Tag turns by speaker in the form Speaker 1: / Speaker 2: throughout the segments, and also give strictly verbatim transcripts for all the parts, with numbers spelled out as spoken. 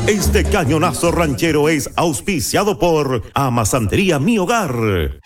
Speaker 1: Este cañonazo ranchero es auspiciado por Amasantería Mi Hogar.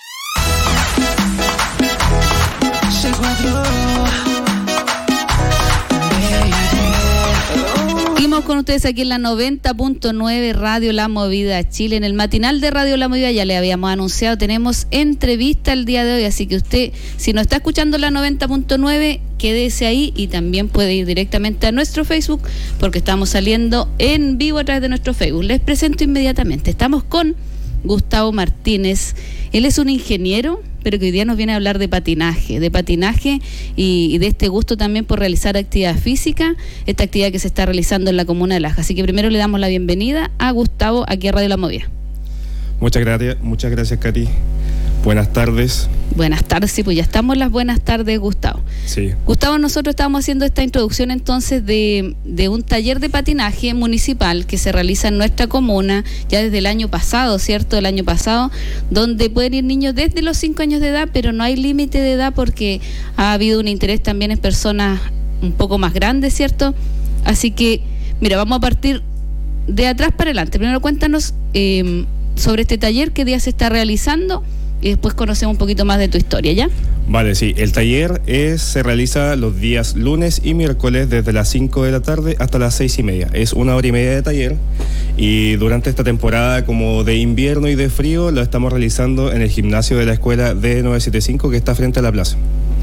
Speaker 2: Seguimos con ustedes aquí en la noventa punto nueve Radio La Movida Chile. En el matinal de Radio La Movida ya le habíamos anunciado, tenemos entrevista el día de hoy, así que usted, si no está escuchando la noventa punto nueve, quédese ahí y también puede ir directamente a nuestro Facebook porque estamos saliendo en vivo a través de nuestro Facebook. Les presento inmediatamente, estamos con Gustavo Martínez. Él es un ingeniero, pero que hoy día nos viene a hablar de patinaje, de patinaje y, y de este gusto también por realizar actividad física, esta actividad que se está realizando en la comuna de Laja. Así que primero le damos la bienvenida a Gustavo aquí a Radio La Movida.
Speaker 3: Muchas gracias, muchas gracias, Katy. Buenas tardes.
Speaker 2: Buenas tardes, sí, pues ya estamos en las buenas tardes, Gustavo.
Speaker 3: Sí.
Speaker 2: Gustavo, nosotros estábamos haciendo esta introducción entonces de, de un taller de patinaje municipal que se realiza en nuestra comuna ya desde el año pasado, ¿cierto? El año pasado, donde pueden ir niños desde los cinco años de edad, pero no hay límite de edad porque ha habido un interés también en personas un poco más grandes, ¿cierto? Así que, mira, vamos a partir de atrás para adelante. Primero cuéntanos eh, sobre este taller, qué día se está realizando, y después conocemos un poquito más de tu historia, ¿ya?
Speaker 3: Vale, sí. El taller es, se realiza los días lunes y miércoles desde las cinco de la tarde hasta las seis y media. Es una hora y media de taller y durante esta temporada como de invierno y de frío lo estamos realizando en el gimnasio de la escuela D novecientos setenta y cinco que está frente a la plaza.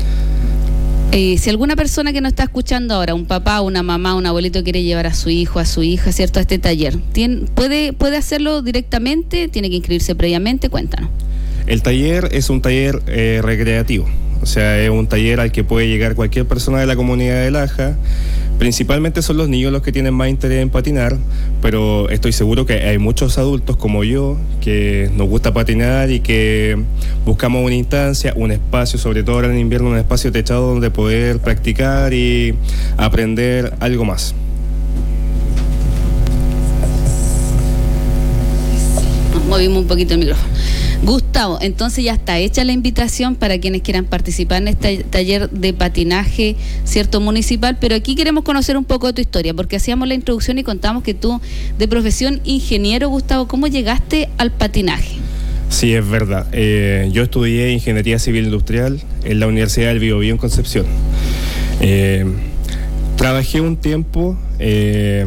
Speaker 2: Eh, si alguna persona que nos está escuchando ahora, un papá, una mamá, un abuelito quiere llevar a su hijo, a su hija, ¿cierto?, a este taller, ¿tiene, puede, ¿puede hacerlo directamente? ¿Tiene que inscribirse previamente? Cuéntanos.
Speaker 3: El taller es un taller eh, recreativo, o sea, es un taller al que puede llegar cualquier persona de la comunidad de Laja. Principalmente son los niños los que tienen más interés en patinar, pero estoy seguro que hay muchos adultos como yo que nos gusta patinar y que buscamos una instancia, un espacio, sobre todo ahora en invierno, un espacio techado donde poder practicar y aprender algo más.
Speaker 2: Nos movimos un poquito el micrófono. Gustavo, entonces ya está hecha la invitación para quienes quieran participar en este taller de patinaje, cierto, municipal, pero aquí queremos conocer un poco de tu historia, porque hacíamos la introducción y contamos que tú, de profesión ingeniero, Gustavo, ¿cómo llegaste al patinaje?
Speaker 3: Sí, es verdad. Eh, yo estudié Ingeniería Civil Industrial en la Universidad del Biobío en Concepción. Eh, trabajé un tiempo Eh,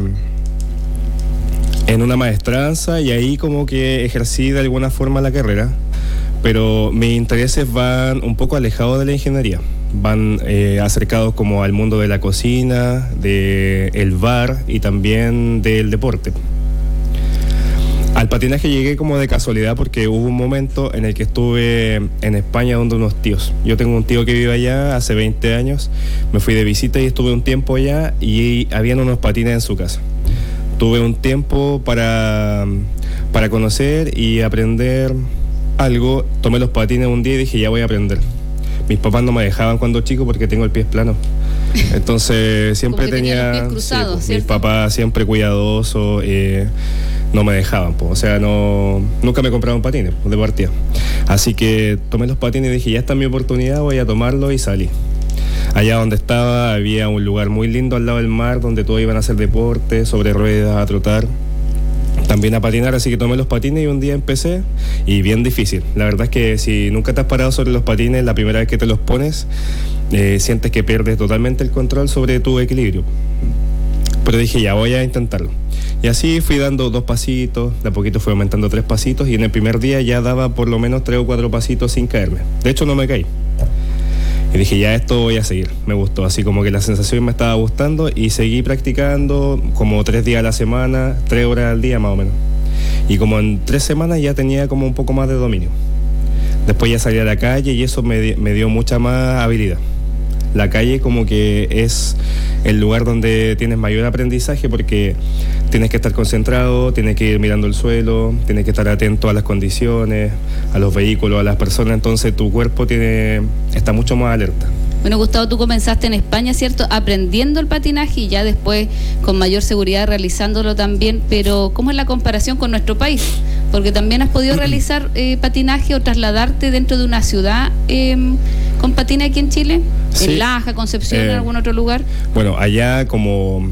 Speaker 3: en una maestranza y ahí como que ejercí de alguna forma la carrera, pero mis intereses van un poco alejados de la ingeniería, van eh, acercados como al mundo de la cocina, del bar y también del deporte. Al patinaje llegué como de casualidad porque hubo un momento en el que estuve en España donde unos tíos. Yo tengo un tío que vive allá hace veinte años, me fui de visita y estuve un tiempo allá y habían unos patines en su casa. Tuve un tiempo para, para conocer y aprender algo. Tomé los patines un día y dije, ya voy a aprender. Mis papás no me dejaban cuando chico porque tengo el pie plano. Entonces siempre tenía...
Speaker 2: Los pies cruzados,
Speaker 3: sí, mis papás siempre cuidadosos, eh, no me dejaban. Po. O sea, no nunca me compraban patines de partida. Así que tomé los patines y dije, ya está mi oportunidad, voy a tomarlo y salí. Allá donde estaba había un lugar muy lindo al lado del mar donde todos iban a hacer deporte, sobre ruedas, a trotar, también a patinar, así que tomé los patines y un día empecé y bien difícil. La verdad es que si nunca te has parado sobre los patines, la primera vez que te los pones, eh, sientes que pierdes totalmente el control sobre tu equilibrio. Pero dije, ya voy a intentarlo. Y así fui dando dos pasitos, de a poquito fui aumentando tres pasitos y en el primer día ya daba por lo menos tres o cuatro pasitos sin caerme. De hecho no me caí. Y dije, ya esto voy a seguir, me gustó, así como que la sensación me estaba gustando y seguí practicando como tres días a la semana, tres horas al día más o menos. Y como en tres semanas ya tenía como un poco más de dominio. Después ya salí a la calle y eso me, me dio mucha más habilidad. La calle como que es el lugar donde tienes mayor aprendizaje porque tienes que estar concentrado, tienes que ir mirando el suelo, tienes que estar atento a las condiciones, a los vehículos, a las personas, entonces tu cuerpo tiene está mucho más alerta.
Speaker 2: Bueno, Gustavo, tú comenzaste en España, ¿cierto?, aprendiendo el patinaje y ya después con mayor seguridad realizándolo también, pero ¿cómo es la comparación con nuestro país? Porque también has podido realizar eh, patinaje o trasladarte dentro de una ciudad eh, con patines aquí en Chile,
Speaker 3: sí.
Speaker 2: En Laja, Concepción, eh, en algún otro lugar.
Speaker 3: Bueno, allá como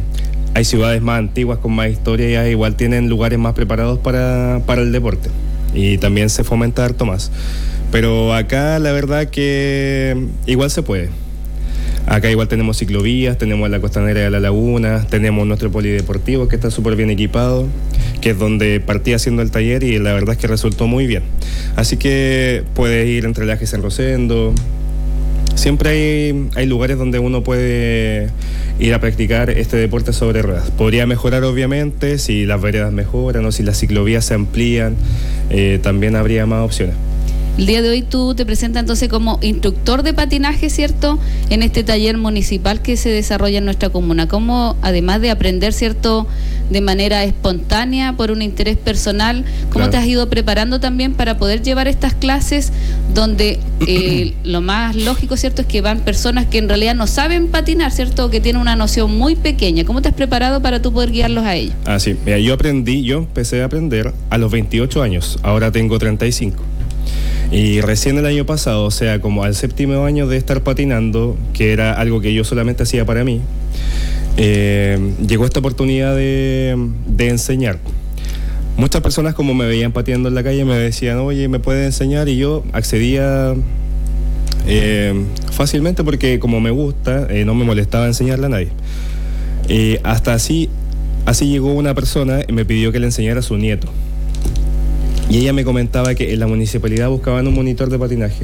Speaker 3: hay ciudades más antiguas con más historia y ya igual tienen lugares más preparados para, para el deporte. Y también se fomenta harto más. Pero acá la verdad que igual se puede. Acá igual tenemos ciclovías, tenemos la costanera de la laguna, tenemos nuestro polideportivo que está súper bien equipado, que es donde partí haciendo el taller y la verdad es que resultó muy bien. Así que puedes ir entre Lajes en Rosendo. Siempre hay, hay lugares donde uno puede ir a practicar este deporte sobre ruedas. Podría mejorar obviamente si las veredas mejoran o si las ciclovías se amplían, eh, también habría más opciones.
Speaker 2: El día de hoy tú te presentas entonces como instructor de patinaje, ¿cierto? En este taller municipal que se desarrolla en nuestra comuna. ¿Cómo, además de aprender, ¿cierto?, de manera espontánea, por un interés personal, cómo claro. te has ido preparando también para poder llevar estas clases donde eh, lo más lógico, ¿cierto?, es que van personas que en realidad no saben patinar, ¿cierto?, que tienen una noción muy pequeña. ¿Cómo te has preparado para tú poder guiarlos a ellos?
Speaker 3: Ah, sí. Mira, yo aprendí, yo empecé a aprender a los veintiocho años, ahora tengo treinta y cinco. Y recién el año pasado, o sea, como al séptimo año de estar patinando, que era algo que yo solamente hacía para mí, eh, llegó esta oportunidad de, de enseñar. Muchas personas, como me veían patinando en la calle, me decían, oye, ¿me puedes enseñar? Y yo accedía eh, fácilmente porque como me gusta, eh, no me molestaba enseñarle a nadie. Eh, hasta así, así llegó una persona y me pidió que le enseñara a su nieto. Y ella me comentaba que en la municipalidad buscaban un monitor de patinaje.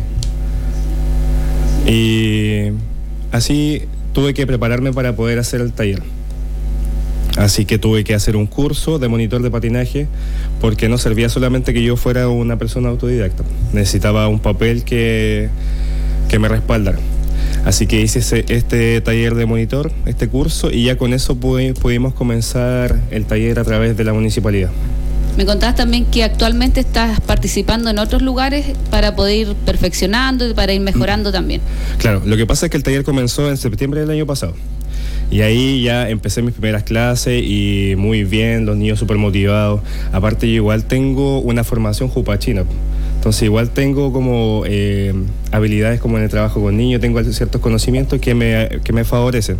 Speaker 3: Y así tuve que prepararme para poder hacer el taller. Así que tuve que hacer un curso de monitor de patinaje porque no servía solamente que yo fuera una persona autodidacta. Necesitaba un papel que, que me respaldara. Así que hice ese, este taller de monitor, este curso, y ya con eso pude, pudimos comenzar el taller a través de la municipalidad.
Speaker 2: Me contabas también que actualmente estás participando en otros lugares para poder ir perfeccionando y para ir mejorando también.
Speaker 3: Claro, lo que pasa es que el taller comenzó en septiembre del año pasado. Y ahí ya empecé mis primeras clases y muy bien, los niños súper motivados. Aparte yo igual tengo una formación jupachina. Entonces igual tengo como eh, habilidades como en el trabajo con niños, tengo ciertos conocimientos que me, que me favorecen.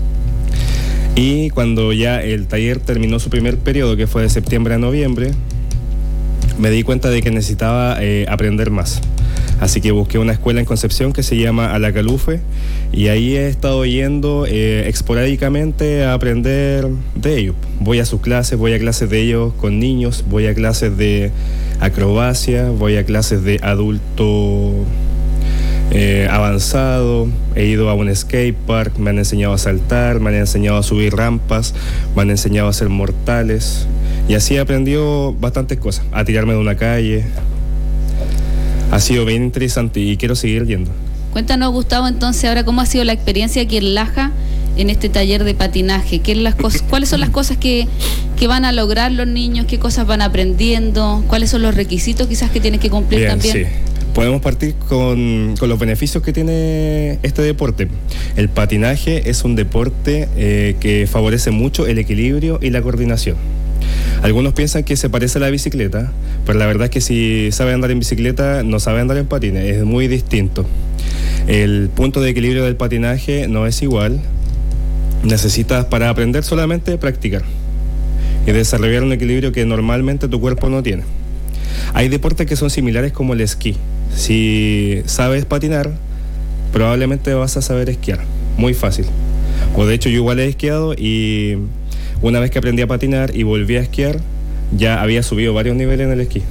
Speaker 3: Y cuando ya el taller terminó su primer periodo, que fue de septiembre a noviembre, me di cuenta de que necesitaba eh, aprender más. Así que busqué una escuela en Concepción que se llama Alacalufe y ahí he estado yendo eh, esporádicamente a aprender de ellos. Voy a sus clases, voy a clases de ellos con niños, voy a clases de acrobacia, voy a clases de adulto Eh, avanzado, he ido a un skate park, me han enseñado a saltar, me han enseñado a subir rampas, me han enseñado a hacer mortales y así he aprendido bastantes cosas, a tirarme de una calle. Ha sido bien interesante y quiero seguir yendo.
Speaker 2: Cuéntanos, Gustavo, entonces ahora cómo ha sido la experiencia aquí en Laja en este taller de patinaje. ¿Qué es las cosas, ¿Cuáles son las cosas que, que van a lograr los niños? ¿Qué cosas van aprendiendo? ¿Cuáles son los requisitos quizás que tienen que cumplir
Speaker 3: Bien,
Speaker 2: también?
Speaker 3: Sí. Podemos partir con, con los beneficios que tiene este deporte. El patinaje es un deporte eh, que favorece mucho el equilibrio y la coordinación. Algunos piensan que se parece a la bicicleta, pero la verdad es que si sabe andar en bicicleta, no sabe andar en patines, es muy distinto. El punto de equilibrio del patinaje no es igual. Necesitas para aprender solamente practicar y desarrollar un equilibrio que normalmente tu cuerpo no tiene. Hay deportes que son similares como el esquí. Si sabes patinar, probablemente vas a saber esquiar, muy fácil. O de hecho yo igual he esquiado y una vez que aprendí a patinar y volví a esquiar, ya había subido varios niveles en el esquí.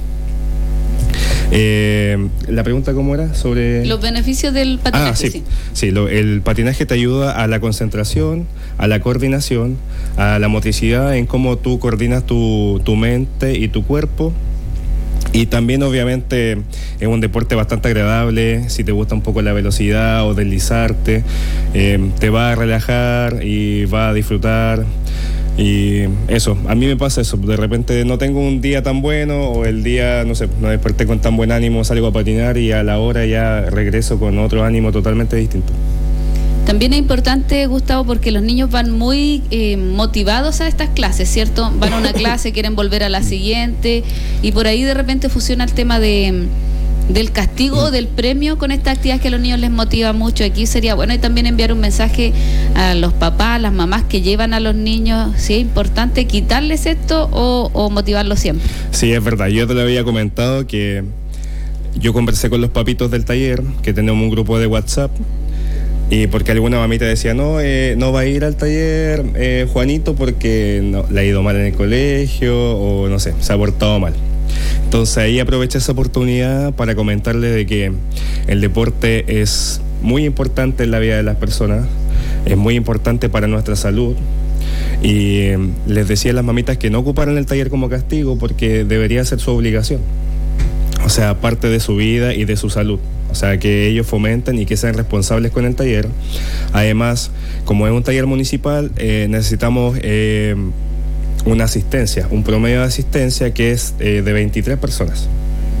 Speaker 3: Eh, la pregunta cómo era sobre
Speaker 2: los beneficios del patinaje.
Speaker 3: Ah, sí,
Speaker 2: sí.
Speaker 3: sí lo, el patinaje te ayuda a la concentración, a la coordinación, a la motricidad en cómo tú coordinas tu, tu mente y tu cuerpo. Y también obviamente es un deporte bastante agradable. Si te gusta un poco la velocidad o deslizarte, eh, te va a relajar y va a disfrutar. Y eso, a mí me pasa eso, de repente no tengo un día tan bueno o el día, no sé, no desperté con tan buen ánimo, salgo a patinar y a la hora ya regreso con otro ánimo totalmente distinto.
Speaker 2: También es importante, Gustavo, porque los niños van muy eh, motivados a estas clases, ¿cierto? Van a una clase, quieren volver a la siguiente y por ahí de repente funciona el tema de, del castigo o del premio con esta actividad que a los niños les motiva mucho. Aquí sería bueno y también enviar un mensaje a los papás, a las mamás que llevan a los niños, si es importante quitarles esto o, o motivarlos siempre.
Speaker 3: Sí, es verdad, yo te lo había comentado que yo conversé con los papitos del taller, que tenemos un grupo de WhatsApp, y porque alguna mamita decía, no, eh, no va a ir al taller eh, Juanito porque no, le ha ido mal en el colegio o no sé, se ha portado mal. Entonces ahí aproveché esa oportunidad para comentarles de que el deporte es muy importante en la vida de las personas, es muy importante para nuestra salud. Y eh, les decía a las mamitas que no ocuparan el taller como castigo porque debería ser su obligación. O sea, parte de su vida y de su salud. O sea, que ellos fomenten y que sean responsables con el taller. Además, como es un taller municipal, eh, necesitamos eh, una asistencia, un promedio de asistencia que es eh, de veintitrés personas.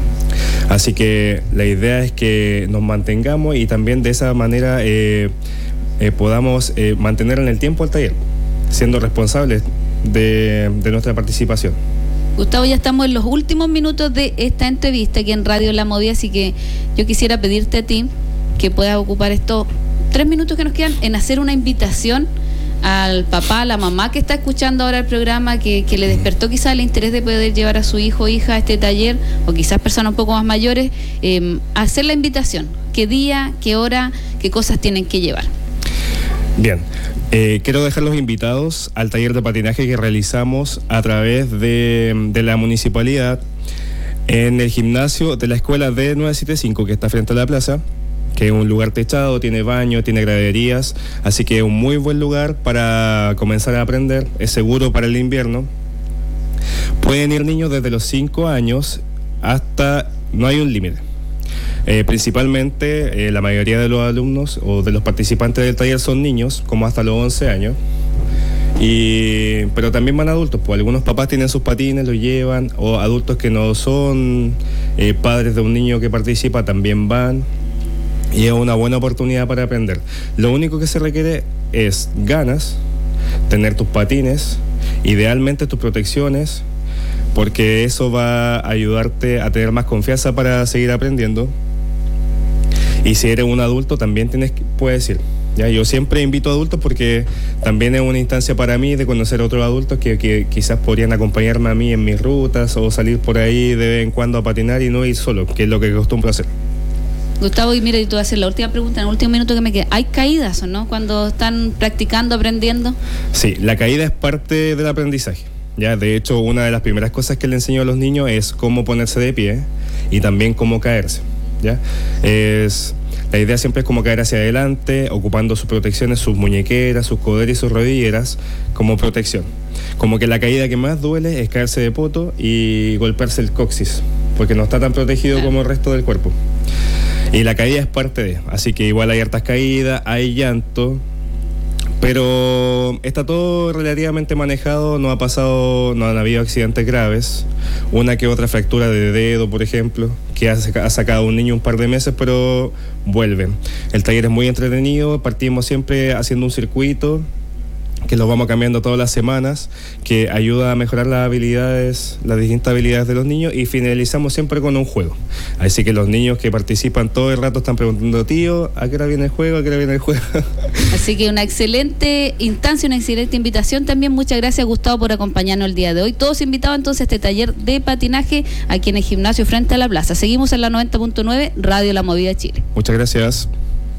Speaker 3: Así que la idea es que nos mantengamos y también de esa manera eh, eh, podamos eh, mantener en el tiempo el taller, siendo responsables de, de nuestra participación.
Speaker 2: Gustavo, ya estamos en los últimos minutos de esta entrevista aquí en Radio La Movida, así que yo quisiera pedirte a ti que puedas ocupar estos tres minutos que nos quedan en hacer una invitación al papá, a la mamá que está escuchando ahora el programa, que, que le despertó quizás el interés de poder llevar a su hijo o hija a este taller, o quizás personas un poco más mayores, eh, a hacer la invitación. ¿Qué día, qué hora, qué cosas tienen que llevar?
Speaker 3: Bien, eh, quiero dejarlos invitados al taller de patinaje que realizamos a través de, de la municipalidad en el gimnasio de la escuela D novecientos setenta y cinco que está frente a la plaza, que es un lugar techado, tiene baño, tiene graderías, así que es un muy buen lugar para comenzar a aprender, es seguro para el invierno. Pueden ir niños desde los cinco años hasta, no hay un límite. Eh, principalmente eh, la mayoría de los alumnos o de los participantes del taller son niños, como hasta los once años, y, pero también van adultos, pues algunos papás tienen sus patines, los llevan, o adultos que no son eh, padres de un niño que participa también van, y es una buena oportunidad para aprender. Lo único que se requiere es ganas, tener tus patines, idealmente tus protecciones, porque eso va a ayudarte a tener más confianza para seguir aprendiendo. Y si eres un adulto también tienes, puedes ir. ¿Ya? Yo siempre invito a adultos porque también es una instancia para mí de conocer a otros adultos que, que quizás podrían acompañarme a mí en mis rutas o salir por ahí de vez en cuando a patinar y no ir solo, que es lo que acostumbro hacer.
Speaker 2: Gustavo, y mira, y tú vas a hacer la última pregunta en el último minuto que me queda. ¿Hay caídas o no cuando están practicando, aprendiendo?
Speaker 3: Sí, la caída es parte del aprendizaje. Ya, de hecho, una de las primeras cosas que le enseño a los niños es cómo ponerse de pie y también cómo caerse. ¿Ya? Es, la idea siempre es como caer hacia adelante, ocupando sus protecciones, sus muñequeras, sus coderas y sus rodilleras como protección. Como que la caída que más duele es caerse de poto y golpearse el coxis, porque no está tan protegido claro. como el resto del cuerpo. Y la caída es parte de, así que igual hay hartas caídas, hay llanto, pero está todo relativamente manejado, no ha pasado, no han habido accidentes graves, una que otra fractura de dedo, por ejemplo, que ha sacado un niño un par de meses, pero vuelve. El taller es muy entretenido, partimos siempre haciendo un circuito, que lo vamos cambiando todas las semanas, que ayuda a mejorar las habilidades, las distintas habilidades de los niños, y finalizamos siempre con un juego. Así que los niños que participan todo el rato están preguntando, tío, ¿a qué hora viene el juego? ¿A qué hora viene el juego?
Speaker 2: Así que una excelente instancia, una excelente invitación también. Muchas gracias, Gustavo, por acompañarnos el día de hoy. Todos invitados entonces a este taller de patinaje aquí en el gimnasio frente a la plaza. Seguimos en la noventa punto nueve, Radio La Movida Chile.
Speaker 3: Muchas gracias.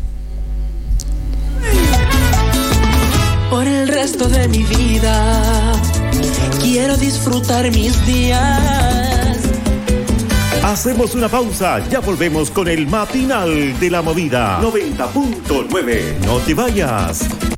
Speaker 4: Por el resto de mi vida quiero disfrutar mis días.
Speaker 1: Hacemos una pausa, ya volvemos con el matinal de la movida noventa punto nueve. No te vayas.